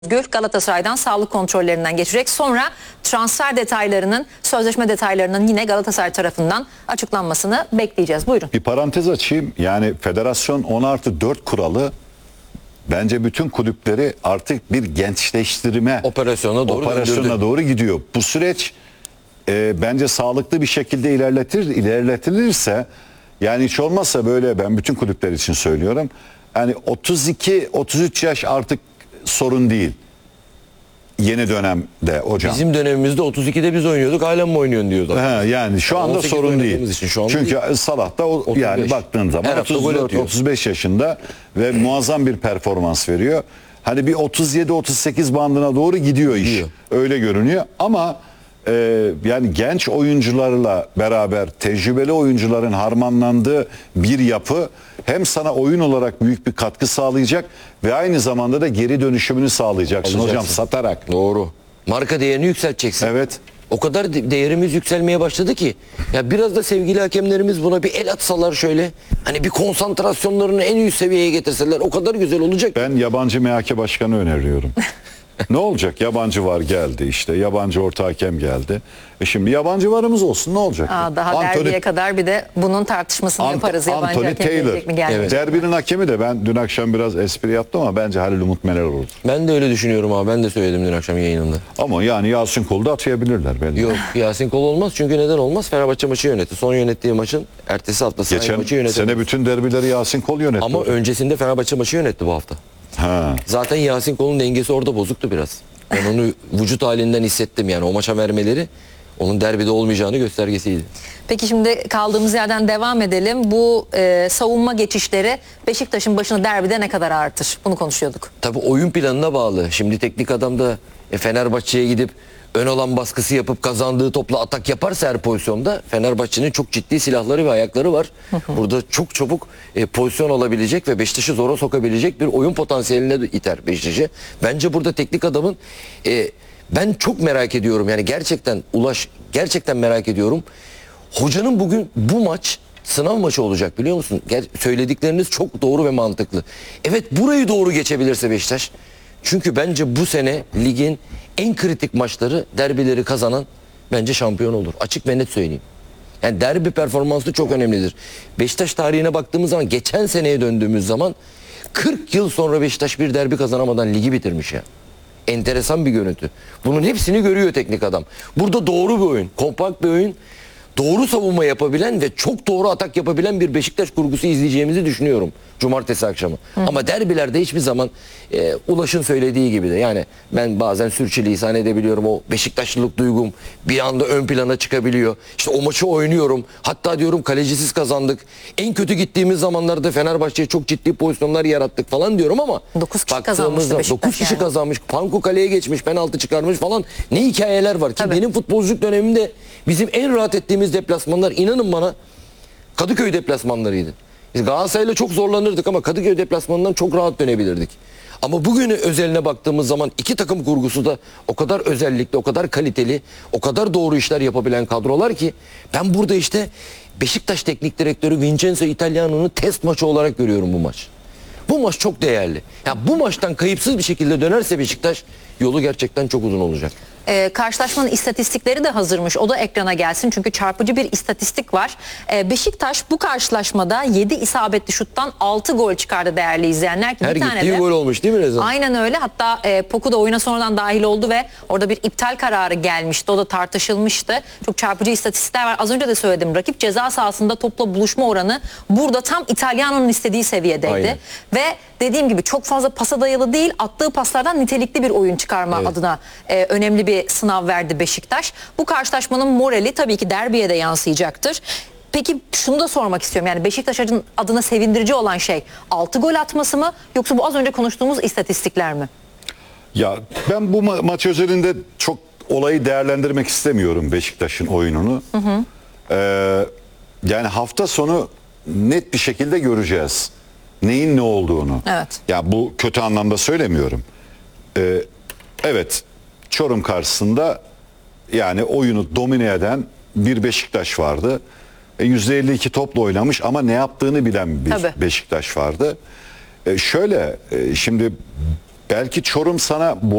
Gül Galatasaray'dan sağlık kontrollerinden geçecek. Sonra transfer detaylarının, sözleşme detaylarının yine Galatasaray tarafından açıklanmasını bekleyeceğiz. Buyurun. Bir parantez açayım. Yani federasyon 10+4 kuralı bence bütün kulüpleri artık bir gençleştirme operasyona doğru gidiyor. Bu süreç bence sağlıklı bir şekilde ilerletilirse, yani hiç olmazsa böyle, ben bütün kulüpler için söylüyorum. Yani 32-33 yaş artık sorun değil. Yeni dönemde hocam. Bizim dönemimizde 32'de biz oynuyorduk, halen mi oynuyorsun diyordu. Yani şu anda sorun değil. Çünkü değil. Salah da yani baktığın zaman 34-35 yaşında ve muazzam bir performans veriyor. Hani bir 37-38 bandına doğru gidiyor iş. Öyle görünüyor ama yani genç oyuncularla beraber tecrübeli oyuncuların harmanlandığı bir yapı hem sana oyun olarak büyük bir katkı sağlayacak ve aynı zamanda da geri dönüşümünü sağlayacaksın hocam, satarak. Doğru. Marka değerini yükselteceksin. Evet. O kadar değerimiz yükselmeye başladı ki. Ya biraz da sevgili hakemlerimiz buna bir el atsalar şöyle. Hani bir konsantrasyonlarını en üst seviyeye getirseler o kadar güzel olacak. Ben yabancı MHK başkanı öneriyorum. Ne olacak? Yabancı var geldi işte. Yabancı orta hakem geldi. Şimdi yabancı varımız olsun, ne olacak? Daha derbiye kadar bir de bunun tartışmasını yaparız. Yabancı Anthony hakem gelecek mi, gelmeyecek mi? Derbinin hakemi de, ben dün akşam biraz espri yaptım ama bence Halil Umut Meler oldu. Ben de öyle düşünüyorum abi. Ben de söyledim dün akşam yayınında. Ama yani Yasin Kol'u da atayabilirler belki. Yok, Yasin Kol olmaz çünkü neden olmaz? Fenerbahçe maçı yönetti. Son yönettiği maçın ertesi haftası maçı yönetti. Geçen sene bütün derbileri Yasin Kol yönetti. Ama öncesinde Fenerbahçe maçı yönetti bu hafta. Zaten Yasin Kol'un dengesi orada bozuktu biraz. Ben onu vücut halinden hissettim, yani o maça vermeleri onun derbide olmayacağını göstergesiydi. Peki şimdi kaldığımız yerden devam edelim. Bu savunma geçişleri Beşiktaş'ın başını derbide ne kadar artır? Bunu konuşuyorduk. Tabii oyun planına bağlı. Şimdi teknik adam da Fenerbahçe'ye gidip ön alan baskısı yapıp kazandığı topla atak yaparsa her pozisyonda, Fenerbahçe'nin çok ciddi silahları ve ayakları var. Burada çok çabuk pozisyon alabilecek ve Beşiktaş'ı zora sokabilecek bir oyun potansiyeline de iter Beşiktaş'ı. Bence burada teknik adamın ben çok merak ediyorum, yani gerçekten Ulaş, gerçekten merak ediyorum. Hocanın bugün bu maç sınav maçı olacak, biliyor musun? Söyledikleriniz çok doğru ve mantıklı. Evet, burayı doğru geçebilirse Beşiktaş. Çünkü bence bu sene ligin en kritik maçları, derbileri kazanan bence şampiyon olur. Açık ve net söyleyeyim. Yani derbi performansı çok önemlidir. Beşiktaş tarihine baktığımız zaman, geçen seneye döndüğümüz zaman 40 yıl sonra Beşiktaş bir derbi kazanamadan ligi bitirmiş ya. Enteresan bir görüntü. Bunun hepsini görüyor teknik adam. Burada doğru bir oyun, kompakt bir oyun, doğru savunma yapabilen ve çok doğru atak yapabilen bir Beşiktaş kurgusu izleyeceğimizi düşünüyorum cumartesi akşamı. Ama derbilerde hiçbir zaman Ulaş'ın söylediği gibi de, yani ben bazen sürçülisan edebiliyorum, o Beşiktaşlılık duygum bir anda ön plana çıkabiliyor. İşte o maçı oynuyorum, hatta diyorum kalecisiz kazandık, en kötü gittiğimiz zamanlarda Fenerbahçe'ye çok ciddi pozisyonlar yarattık falan diyorum ama 9 kişi kazanmıştı Beşiktaş. 9 kişi kazanmış, Panko kaleye geçmiş, penaltı çıkarmış falan, ne hikayeler var ki. Benim futbolculuk dönemimde bizim en rahat ettiğimiz deplasmanlar, inanın bana, Kadıköy deplasmanlarıydı. Biz Galatasaray'la çok zorlanırdık ama Kadıköy deplasmanından çok rahat dönebilirdik. Ama bugünün özeline baktığımız zaman iki takım kurgusu da o kadar özellikli, o kadar kaliteli, o kadar doğru işler yapabilen kadrolar ki ben burada işte Beşiktaş Teknik Direktörü Vincenzo Italiano'nun test maçı olarak görüyorum bu maç. Bu maç çok değerli. Ya bu maçtan kayıpsız bir şekilde dönerse Beşiktaş, yolu gerçekten çok uzun olacak. Karşılaşmanın istatistikleri de hazırmış. O da ekrana gelsin çünkü çarpıcı bir istatistik var. Beşiktaş bu karşılaşmada 7 isabetli şuttan 6 gol çıkardı değerli izleyenler. Her gittiği gol olmuş değil mi Rezan? Aynen öyle. Hatta Poku da oyuna sonradan dahil oldu ve orada bir iptal kararı gelmişti. O da tartışılmıştı. Çok çarpıcı istatistikler var. Az önce de söyledim. Rakip ceza sahasında topla buluşma oranı burada tam İtalyano'nun istediği seviyedeydi. Aynen. Ve dediğim gibi çok fazla pasa dayalı değil, attığı paslardan nitelikli bir oyun çıkarma adına önemli bir sınav verdi Beşiktaş. Bu karşılaşmanın morali tabii ki derbiye de yansıyacaktır. Peki şunu da sormak istiyorum. Yani Beşiktaş adına sevindirici olan şey 6 gol atması mı, yoksa bu az önce konuştuğumuz istatistikler mi? Ya ben bu maç özelinde çok olayı değerlendirmek istemiyorum, Beşiktaş'ın oyununu. Yani hafta sonu net bir şekilde göreceğiz neyin ne olduğunu. Evet. Ya bu kötü anlamda söylemiyorum. Evet, Çorum karşısında yani oyunu domine eden bir Beşiktaş vardı. %52 topla oynamış ama ne yaptığını bilen bir Beşiktaş vardı. Şimdi belki Çorum sana